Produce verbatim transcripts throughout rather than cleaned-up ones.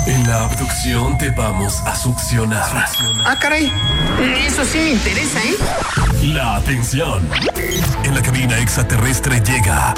En la abducción te vamos a succionar. Ah, caray. Eso sí me interesa, ¿eh? La atención. En la cabina extraterrestre llega.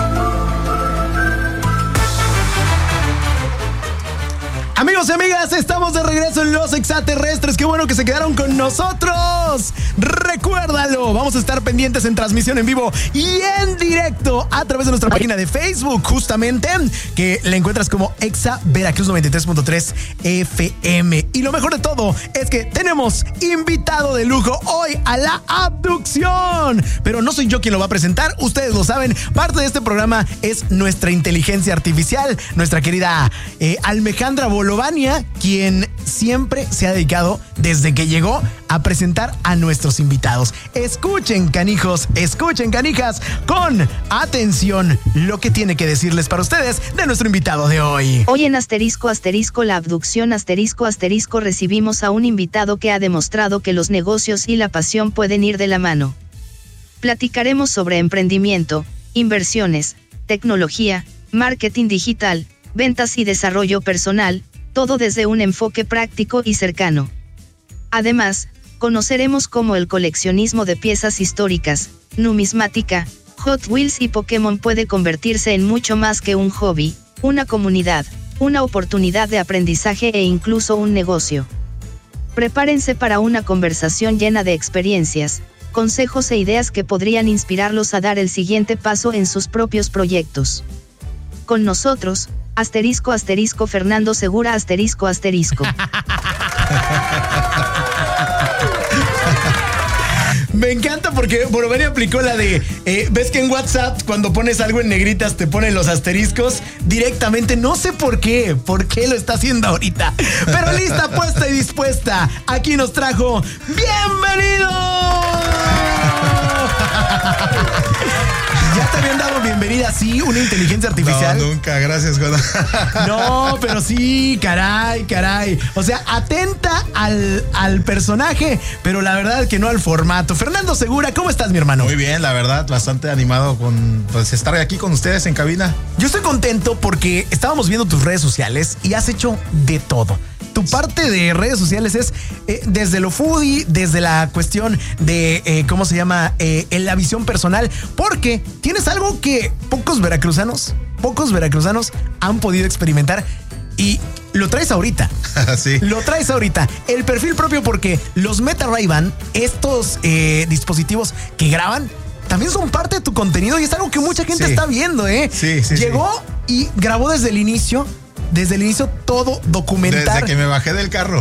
Amigos y amigas, estamos de regreso en Los Extraterrestres. Qué bueno que se quedaron con nosotros. Recuérdalo, vamos a estar pendientes en transmisión en vivo y en directo a través de nuestra página de Facebook, justamente, que la encuentras como Exa Veracruz noventa y tres punto tres F M. Y lo mejor de todo es que tenemos invitado de lujo hoy a la abducción. Pero no soy yo quien lo va a presentar, ustedes lo saben. Parte de este programa es nuestra inteligencia artificial, nuestra querida eh, Almejandra Bolovania, quien siempre se ha dedicado desde que llegó a presentar a nuestros invitados. Escuchen, canijos, escuchen, canijas, con atención lo que tiene que decirles para ustedes de nuestro invitado de hoy. Hoy en asterisco asterisco la abducción asterisco asterisco recibimos a un invitado que ha demostrado que los negocios y la pasión pueden ir de la mano. Platicaremos sobre emprendimiento, inversiones, tecnología, marketing digital, ventas y desarrollo personal, todo desde un enfoque práctico y cercano. Además, conoceremos cómo el coleccionismo de piezas históricas, numismática, Hot Wheels y Pokémon puede convertirse en mucho más que un hobby, una comunidad, una oportunidad de aprendizaje e incluso un negocio. Prepárense para una conversación llena de experiencias, consejos e ideas que podrían inspirarlos a dar el siguiente paso en sus propios proyectos. Con nosotros, asterisco asterisco Fernando Segura asterisco asterisco. Me encanta porque Borovenia aplicó la de, eh, ves que en WhatsApp cuando pones algo en negritas te ponen los asteriscos directamente. No sé por qué, por qué lo está haciendo ahorita. Pero lista, puesta y dispuesta. Aquí nos trajo ¡bienvenido! ¿Ya te habían dado bienvenida así una inteligencia artificial? No, nunca, gracias, Juan. No, pero sí, caray, caray. O sea, atenta al, al personaje, pero la verdad que no al formato. Fernando Segura, ¿cómo estás, mi hermano? Muy bien, la verdad, bastante animado con pues, estar aquí con ustedes en cabina. Yo estoy contento porque estábamos viendo tus redes sociales y has hecho de todo. Tu parte de redes sociales es eh, desde lo foodie, desde la cuestión de, eh, ¿cómo se llama? Eh, en la visión personal, porque tienes algo que pocos veracruzanos, pocos veracruzanos han podido experimentar y lo traes ahorita. Sí. Lo traes ahorita. El perfil propio, porque los Meta Ray-Ban, estos eh, dispositivos que graban, también son parte de tu contenido y es algo que mucha gente sí. está viendo, ¿eh? Sí, sí, Llegó sí. y grabó desde el inicio. Desde el inicio todo documentar. Desde que me bajé del carro.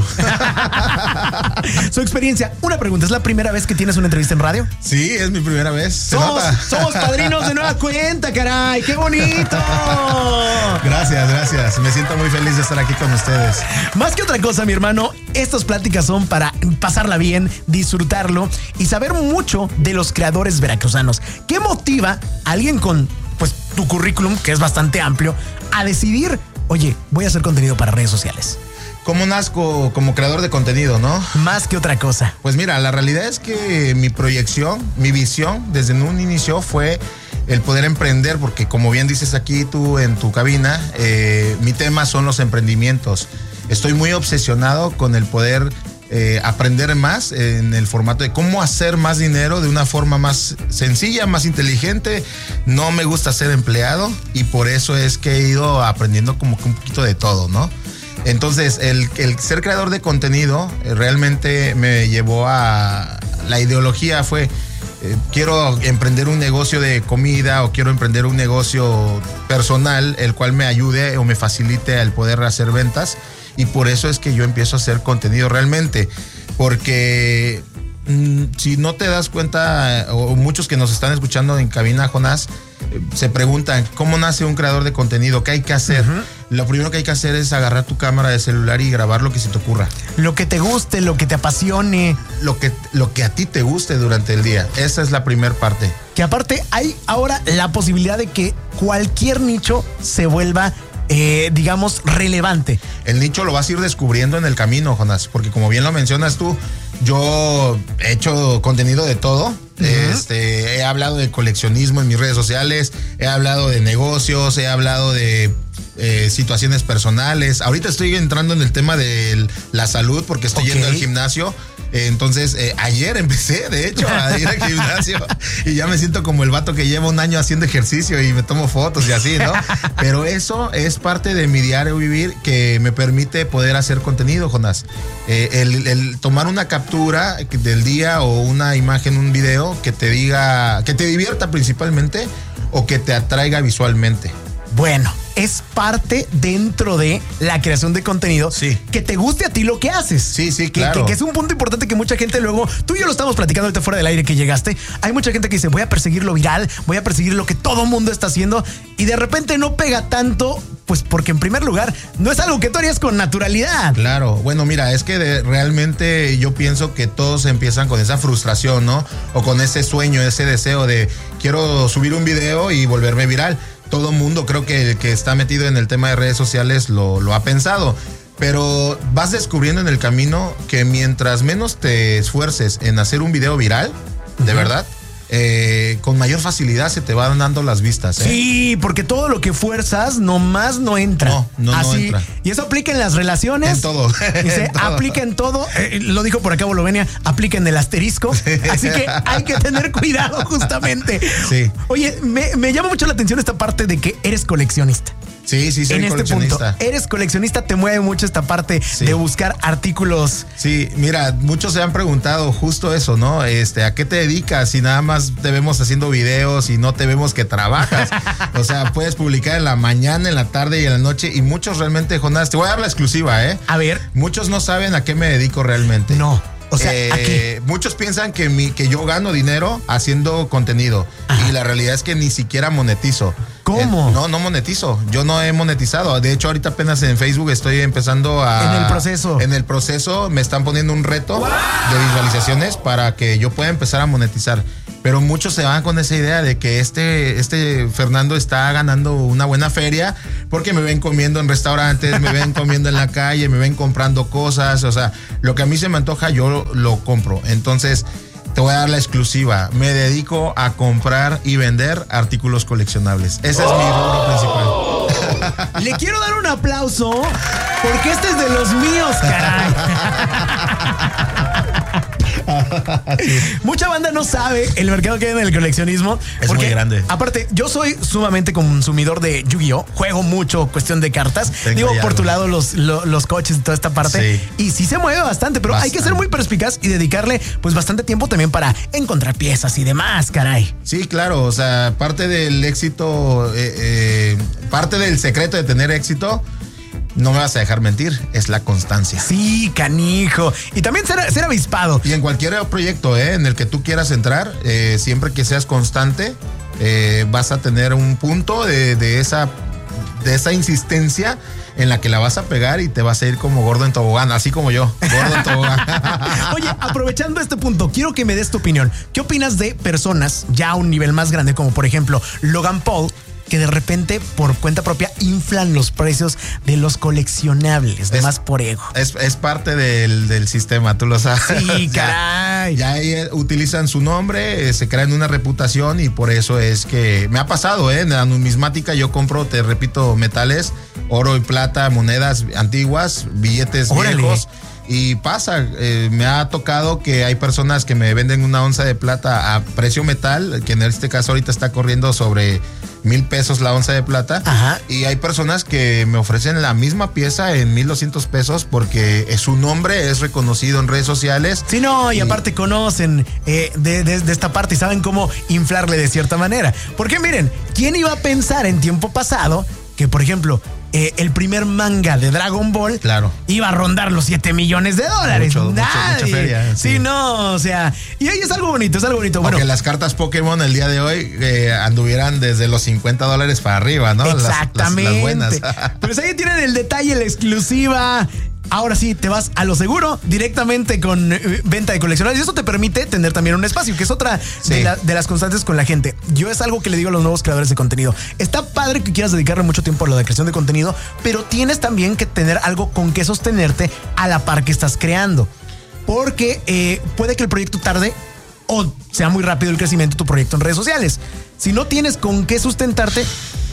Su experiencia. Una pregunta, ¿es la primera vez que tienes una entrevista en radio? Sí, es mi primera vez. ¿Se somos, nota? somos padrinos de nueva cuenta, caray. ¡Qué bonito! Gracias, gracias. Me siento muy feliz de estar aquí con ustedes. Más que otra cosa, mi hermano, estas pláticas son para pasarla bien, disfrutarlo y saber mucho de los creadores veracruzanos. ¿Qué motiva a alguien con pues tu currículum, que es bastante amplio, a decidir, oye, voy a hacer contenido para redes sociales? ¿Cómo nazco como creador de contenido, no? Más que otra cosa. Pues mira, la realidad es que mi proyección, mi visión desde un inicio fue el poder emprender, porque como bien dices aquí tú en tu cabina, eh, mi tema son los emprendimientos. Estoy muy obsesionado con el poder eh, aprender más en el formato de cómo hacer más dinero de una forma más sencilla, más inteligente. No me gusta ser empleado y por eso es que he ido aprendiendo como que un poquito de todo, ¿no? Entonces, el, el ser creador de contenido eh, realmente me llevó a... La ideología fue, eh, quiero emprender un negocio de comida o quiero emprender un negocio personal, el cual me ayude o me facilite el poder hacer ventas. Y por eso es que yo empiezo a hacer contenido realmente. Porque mmm, si no te das cuenta, o muchos que nos están escuchando en cabina, Jonás, eh, se preguntan, ¿cómo nace un creador de contenido? ¿Qué hay que hacer? Uh-huh. Lo primero que hay que hacer es agarrar tu cámara de celular y grabar lo que se te ocurra. Lo que te guste, lo que te apasione. Lo que, lo que a ti te guste durante el día. Esa es la primera parte. Que aparte hay ahora la posibilidad de que cualquier nicho se vuelva, eh, digamos, relevante. El nicho lo vas a ir descubriendo en el camino, Jonás, porque como bien lo mencionas tú, yo he hecho contenido de todo. Uh-huh. Este, he hablado de coleccionismo en mis redes sociales, he hablado de negocios, he hablado de eh, situaciones personales. Ahorita estoy entrando en el tema de la salud porque estoy okay. yendo al gimnasio. Entonces, eh, ayer empecé, de hecho, a ir al gimnasio y ya me siento como el vato que lleva un año haciendo ejercicio y me tomo fotos y así, ¿no? Pero eso es parte de mi diario vivir que me permite poder hacer contenido, Jonás. Eh, el, el tomar una captura del día o una imagen, un video que te diga, que te divierta principalmente o que te atraiga visualmente. Bueno, es parte dentro de la creación de contenido sí. que te guste a ti lo que haces. Sí, sí, que, claro. Que, que es un punto importante que mucha gente luego, tú y yo lo estamos platicando ahorita fuera del aire que llegaste, hay mucha gente que dice, voy a perseguir lo viral, voy a perseguir lo que todo mundo está haciendo y de repente no pega tanto, pues porque en primer lugar no es algo que tú harías con naturalidad. Claro, bueno, mira, es que de, realmente yo pienso que todos empiezan con esa frustración, ¿no? O con ese sueño, ese deseo de quiero subir un video y volverme viral. Todo mundo creo que el que está metido en el tema de redes sociales lo, lo ha pensado, pero vas descubriendo en el camino que mientras menos te esfuerces en hacer un video viral, de uh-huh. verdad, eh, con mayor facilidad se te van dando las vistas. ¿eh? Sí, porque todo lo que fuerzas nomás no entra. No, no, Así, no entra. Y eso aplica en las relaciones. En todo. Dice, en todo. aplica en todo. Eh, lo dijo por acá Bolovenia, aplica en el asterisco. Sí. Así que hay que tener cuidado justamente. Sí. Oye, me, me llama mucho la atención esta parte de que eres coleccionista. Sí, sí, soy en este coleccionista. punto, eres coleccionista, te mueve mucho esta parte sí. de buscar artículos. Sí, mira, muchos se han preguntado justo eso, ¿no? Este, ¿a qué te dedicas? Si nada más te vemos haciendo videos y no te vemos que trabajas. O sea, puedes publicar en la mañana, en la tarde y en la noche. Y muchos realmente, Jonás, te voy a dar la exclusiva, ¿eh? A ver. Muchos no saben a qué me dedico realmente. No. O sea, eh, aquí. muchos piensan que, mi, que yo gano dinero haciendo contenido. Ajá. Y la realidad es que ni siquiera monetizo. ¿Cómo? Eh, no, no monetizo. Yo no he monetizado. De hecho, ahorita apenas en Facebook estoy empezando a... En el proceso. En el proceso me están poniendo un reto wow. de visualizaciones para que yo pueda empezar a monetizar. Pero muchos se van con esa idea de que este, este Fernando está ganando una buena feria porque me ven comiendo en restaurantes, me ven comiendo en la calle, me ven comprando cosas. O sea, lo que a mí se me antoja, yo lo compro. Entonces, te voy a dar la exclusiva. Me dedico a comprar y vender artículos coleccionables. Ese es mi rubro principal. Le quiero dar un aplauso porque este es de los míos, caray. Sí. Mucha banda no sabe el mercado que hay en el coleccionismo. Es muy grande. Aparte, yo soy sumamente consumidor de Yu-Gi-Oh! Juego mucho cuestión de cartas. Tengo Digo, por tu lado, los, los, los coches y toda esta parte. Sí. Y sí se mueve bastante, pero bastante. Hay que ser muy perspicaz y dedicarle pues bastante tiempo también para encontrar piezas y demás, caray. Sí, claro. O sea, parte del éxito, eh, eh, parte del secreto de tener éxito, no me vas a dejar mentir, es la constancia. Sí, canijo. Y también ser, ser avispado. Y en cualquier proyecto eh, en el que tú quieras entrar, eh, siempre que seas constante, eh, vas a tener un punto de, de, esa, de esa insistencia en la que la vas a pegar y te vas a ir como gordo en tobogán, así como yo, gordo en tobogán. Oye, aprovechando este punto, quiero que me des tu opinión. ¿Qué opinas de personas ya a un nivel más grande, como por ejemplo Logan Paul, que de repente por cuenta propia inflan los precios de los coleccionables, de más por ego? Es, es parte del, del sistema, tú lo sabes. Sí, caray. Ya, ya utilizan su nombre, eh, se crean una reputación y por eso es que me ha pasado, ¿eh? En la numismática yo compro, te repito, metales, oro y plata, monedas antiguas, billetes Órale. viejos. Y pasa, eh, me ha tocado que hay personas que me venden una onza de plata a precio metal, que en este caso ahorita está corriendo sobre mil pesos la onza de plata. Ajá. Y hay personas que me ofrecen la misma pieza en mil doscientos pesos porque su nombre es reconocido en redes sociales. Sí, no, y, y aparte conocen eh, de, de, de esta parte y saben cómo inflarle de cierta manera. Porque miren, ¿quién iba a pensar en tiempo pasado que, por ejemplo, Eh, el primer manga de Dragon Ball claro. iba a rondar los siete millones de dólares? Mucho, Nadie. Mucho, mucha feria, sí. sí, no, o sea, y ahí es algo bonito, es algo bonito. Porque bueno, las cartas Pokémon el día de hoy eh, anduvieran desde los cincuenta dólares para arriba, ¿no? Exactamente. Las, las, las buenas. Pues ahí tienen el detalle, la exclusiva. Ahora sí, te vas a lo seguro, directamente con eh, venta de coleccionables. Y eso te permite tener también un espacio, que es otra sí. de, la, de las constantes con la gente. Yo es algo que le digo a los nuevos creadores de contenido. Está padre que quieras dedicarle mucho tiempo a lo de creación de contenido, pero tienes también que tener algo con que sostenerte a la par que estás creando. Porque eh, puede que el proyecto tarde o sea muy rápido el crecimiento de tu proyecto en redes sociales. Si no tienes con qué sustentarte,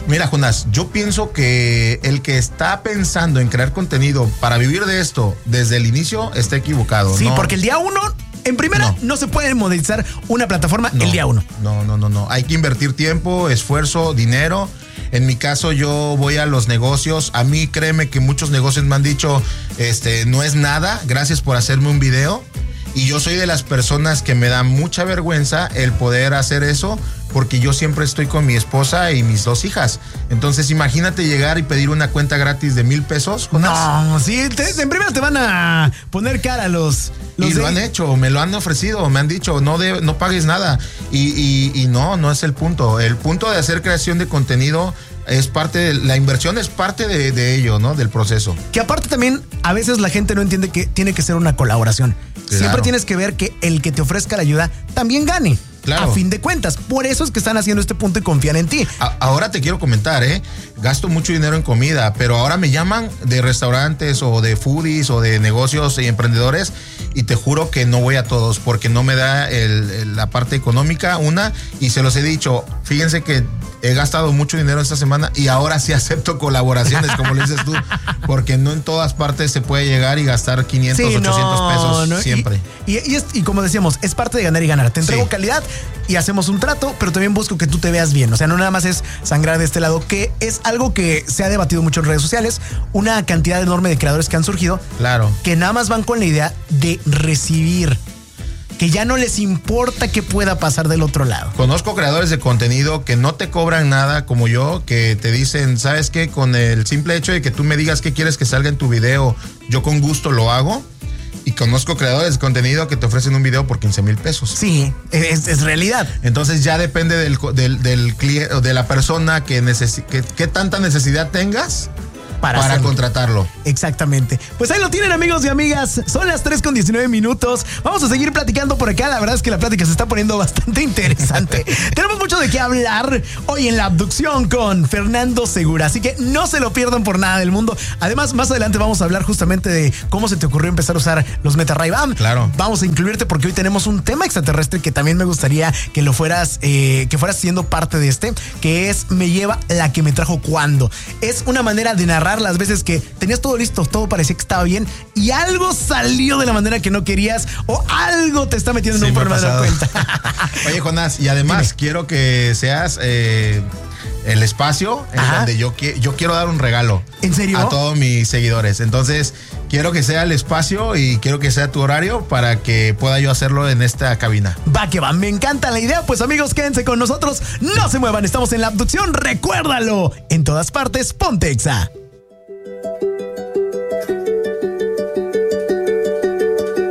Mira, Jonás, yo pienso que el que está pensando en crear contenido para vivir de esto desde el inicio está equivocado. Sí, no, porque el día uno, en primera, no, no se puede monetizar una plataforma no, el día uno. No, no, no, no. Hay que invertir tiempo, esfuerzo, dinero. En mi caso, yo voy a los negocios. A mí, créeme que muchos negocios me han dicho, este, no es nada, gracias por hacerme un video. Y yo soy de las personas que me da mucha vergüenza el poder hacer eso, porque yo siempre estoy con mi esposa y mis dos hijas. Entonces, imagínate llegar y pedir una cuenta gratis de mil pesos. No, sí, te, en primera te van a poner cara los... los y de... lo han hecho, me lo han ofrecido, me han dicho, no, de, no pagues nada. Y, y, y no, no es el punto. El punto de hacer creación de contenido es parte de, la inversión es parte de, de ello, ¿no? Del proceso. Que aparte también, a veces la gente no entiende que tiene que ser una colaboración. Claro. Siempre tienes que ver que el que te ofrezca la ayuda también gane. Claro. A fin de cuentas. Por eso es que están haciendo este punto y confían en ti. A, ahora te quiero comentar, ¿eh? Gasto mucho dinero en comida, pero ahora me llaman de restaurantes o de foodies o de negocios y emprendedores y te juro que no voy a todos porque no me da el, el, la parte económica, una, y se los he dicho, fíjense que he gastado mucho dinero esta semana y ahora sí acepto colaboraciones, como lo dices tú, porque no en todas partes se puede llegar y gastar quinientos, sí, ochocientos no, pesos no, siempre. Y, y, y, es, y como decíamos, es parte de ganar y ganar. Te entrego sí. calidad y hacemos un trato, pero también busco que tú te veas bien. O sea, no nada más es sangrar de este lado, que es algo que se ha debatido mucho en redes sociales. Una cantidad enorme de creadores que han surgido. Claro. Que nada más van con la idea de recibir. Que ya no les importa qué pueda pasar del otro lado. Conozco creadores de contenido que no te cobran nada como yo, que te dicen, ¿sabes qué? Con el simple hecho de que tú me digas qué quieres que salga en tu video, yo con gusto lo hago. Y conozco creadores de contenido que te ofrecen un video por quince mil pesos. Sí, es, es realidad. Entonces ya depende del, del, del cliente o de la persona que, necesi- que, que tanta necesidad tengas para, para contratarlo. Exactamente. Pues ahí lo tienen, amigos y amigas. Son las tres con diecinueve minutos. Vamos a seguir platicando por acá. La verdad es que la plática se está poniendo bastante interesante. Tenemos mucho de qué hablar hoy en La Abducción con Fernando Segura. Así que no se lo pierdan por nada del mundo. Además, más adelante vamos a hablar justamente de cómo se te ocurrió empezar a usar los Meta Ray-Ban. Claro. Vamos a incluirte porque hoy tenemos un tema extraterrestre que también me gustaría que lo fueras, eh, que fueras siendo parte de este, que es Me lleva la que me trajo cuando. Es una manera de narrar las veces que tenías todo listo, todo parecía que estaba bien y algo salió de la manera que no querías o algo te está metiendo sí, en un problema de la cuenta. Oye, Jonás, y además Dime. quiero que seas eh, el espacio en Ajá. donde yo, yo quiero dar un regalo. ¿En serio? A todos mis seguidores. Entonces, quiero que sea el espacio y quiero que sea tu horario para que pueda yo hacerlo en esta cabina. Va que va, me encanta la idea. Pues amigos, quédense con nosotros, no se muevan, estamos en La Abducción, recuérdalo. En todas partes, ponte Exa.